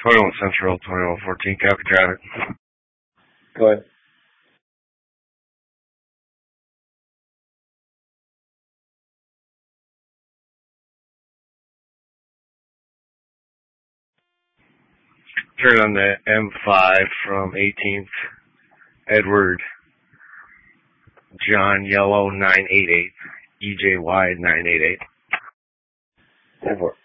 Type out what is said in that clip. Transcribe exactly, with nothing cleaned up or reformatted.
twenty-one Central, twenty-one fourteen, copy traffic. Go ahead. Turn on the M five from eighteenth, Edward John Yellow nine eight eight, E J Y nine eight eight. Go for it.